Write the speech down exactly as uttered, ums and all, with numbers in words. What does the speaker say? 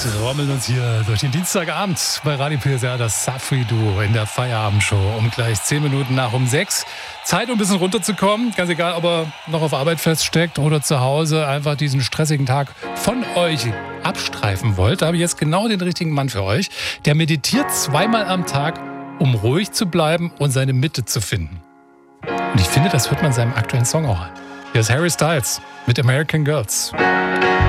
trommeln uns hier durch den Dienstagabend bei Radio P S R, das Safri-Duo in der Feierabend-Show um gleich zehn Minuten nach um sechs. Zeit, um ein bisschen runterzukommen. Ganz egal, ob er noch auf Arbeit feststeckt oder zu Hause einfach diesen stressigen Tag von euch abstreifen wollt. Da habe ich jetzt genau den richtigen Mann für euch. Der meditiert zweimal am Tag, um ruhig zu bleiben und seine Mitte zu finden. Und ich finde, das hört man seinem aktuellen Song auch an. Hier ist Harry Styles mit American Girls.